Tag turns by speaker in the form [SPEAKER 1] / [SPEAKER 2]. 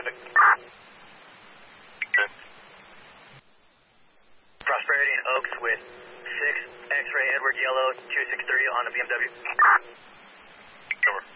[SPEAKER 1] traffic. Prosperity and Oaks with 6 X-Ray Edward Yellow 263 on the BMW.
[SPEAKER 2] Over.